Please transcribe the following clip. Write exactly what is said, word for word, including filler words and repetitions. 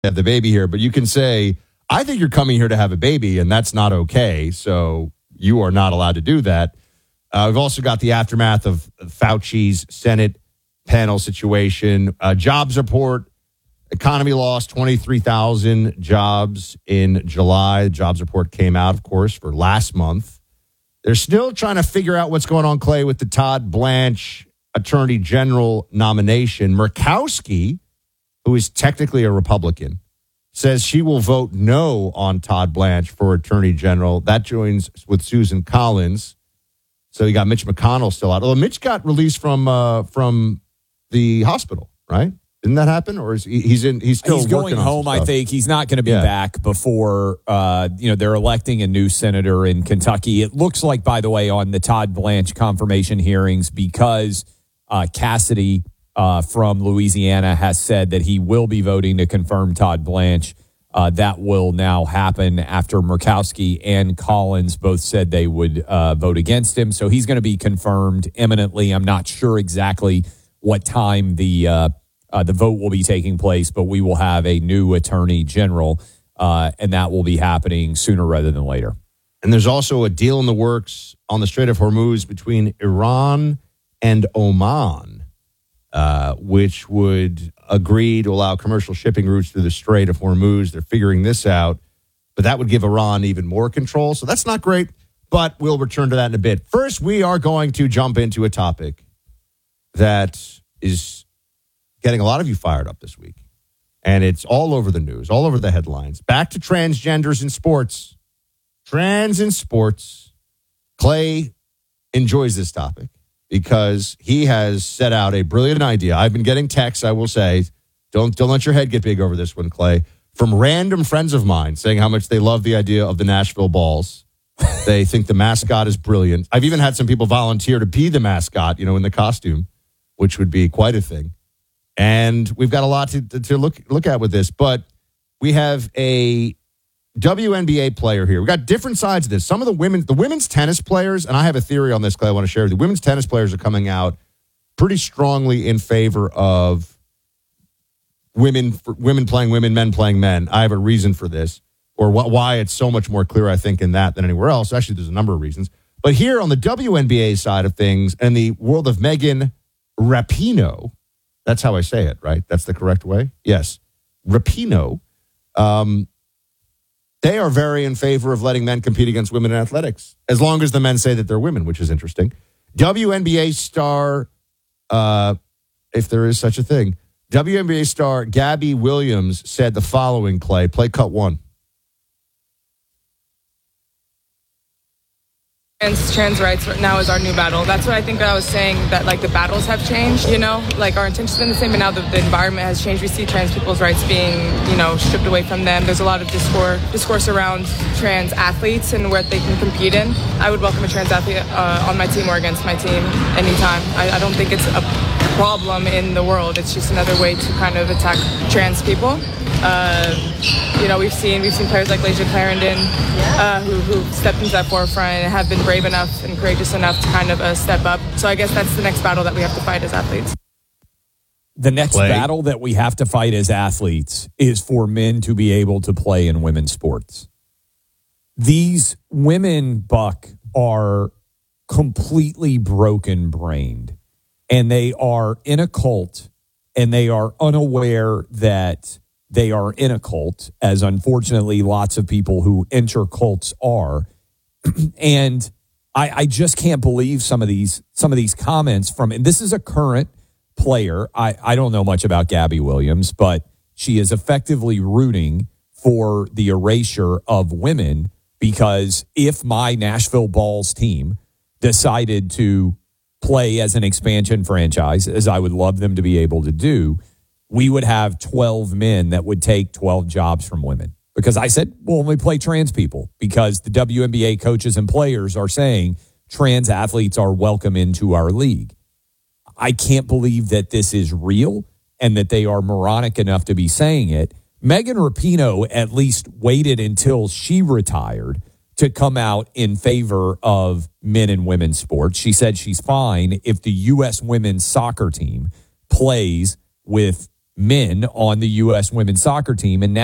have the baby here, but you can say, I think you're coming here to have a baby, and that's not okay. So you are not allowed to do that. Uh, we've also got the aftermath of Fauci's Senate panel situation. Uh, jobs report, economy lost twenty-three thousand jobs in July. The jobs report came out, of course, for last month. They're still trying to figure out what's going on, Clay, with the Todd Blanche Attorney General nomination. Murkowski, who is technically a Republican, says she will vote no on Todd Blanche for Attorney General. That joins with Susan Collins. So you got Mitch McConnell still out. Although Mitch got released from uh, from the hospital, right? Didn't that happen? Or is he, he's in? He's still he's going home. I think he's not going to be yeah. back before uh, you know they're electing a new senator in Kentucky. It looks like, by the way, on the Todd Blanche confirmation hearings, because uh, Cassidy Uh, from Louisiana has said that he will be voting to confirm Todd Blanche. Uh, that will now happen after Murkowski and Collins both said they would uh, vote against him. So he's going to be confirmed imminently. I'm not sure exactly what time the uh, uh, the vote will be taking place, but we will have a new attorney general, uh, and that will be happening sooner rather than later. And there's also a deal in the works on the Strait of Hormuz between Iran and Oman. Uh, which would agree to allow commercial shipping routes through the Strait of Hormuz. They're figuring this out, but that would give Iran even more control. So that's not great, but we'll return to that in a bit. First, we are going to jump into a topic that is getting a lot of you fired up this week, and it's all over the news, all over the headlines. Back to transgenders in sports. Trans in sports. Clay enjoys this topic because he has set out a brilliant idea. I've been getting texts, I will say, don't don't let your head get big over this one, Clay, from random friends of mine saying how much they love the idea of the Nashville Balls. They think the mascot is brilliant. I've even had some people volunteer to be the mascot, you know, in the costume, which would be quite a thing. And we've got a lot to, to look look at with this, but we have a W N B A player here. We got different sides of this. Some of the women, the women's tennis players, and I have a theory on this, Clay, I want to share with you. Women's tennis players are coming out pretty strongly in favor of women, women playing women, men playing men. I have a reason for this, or wh- why it's so much more clear, I think, in that than anywhere else. Actually, there's a number of reasons. But here on the W N B A side of things, and the world of Megan Rapinoe, that's how I say it, right? That's the correct way? Yes. Rapinoe. Um, They are very in favor of letting men compete against women in athletics, as long as the men say that they're women, which is interesting. W N B A star, uh, if there is such a thing, W N B A star Gabby Williams said the following, Clay. Play cut one. Trans, trans rights now is our new battle. That's what I think that I was saying, that like the battles have changed, you know, like our intentions have been the same, but now the, the environment has changed. We see trans people's rights being, you know, stripped away from them. There's a lot of discourse, discourse around trans athletes and where they can compete in. I would welcome a trans athlete uh, on my team or against my team anytime. I, I don't think it's a problem in the world. It's just another way to kind of attack trans people. Uh, you know, we've seen we've seen players like Layshia Clarendon uh, who who stepped into that forefront and have been brave enough and courageous enough to kind of uh, step up. So I guess that's the next battle that we have to fight as athletes. The next Play. battle that we have to fight as athletes is for men to be able to play in women's sports. These women, Buck, are completely broken-brained, and they are in a cult, and they are unaware that they are in a cult, as unfortunately lots of people who enter cults are. And I, I just can't believe some of these some of these comments from, and this is a current player. I, I don't know much about Gabby Williams, but she is effectively rooting for the erasure of women, because if my Nashville Balls team decided to play as an expansion franchise, as I would love them to be able to do, we would have twelve men that would take twelve jobs from women. Because I said, we'll only play trans people, because the W N B A coaches and players are saying trans athletes are welcome into our league. I can't believe that this is real and that they are moronic enough to be saying it. Megan Rapinoe at least waited until she retired to come out in favor of men and women's sports. She said she's fine if the U S women's soccer team plays with men on the U S women's soccer team. And now